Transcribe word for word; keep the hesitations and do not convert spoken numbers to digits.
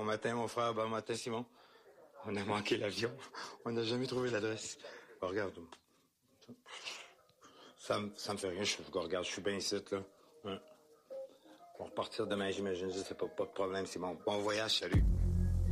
Bon matin, mon frère. Bon matin, Simon. On a manqué l'avion. On n'a jamais trouvé l'adresse. Oh, regarde. Ça, me- ça me fait rien. Je, regarde, je suis bien ici, là. Hein. On va repartir demain, j'imagine. Je sais pas, pas de problème, Simon. Bon voyage, salut.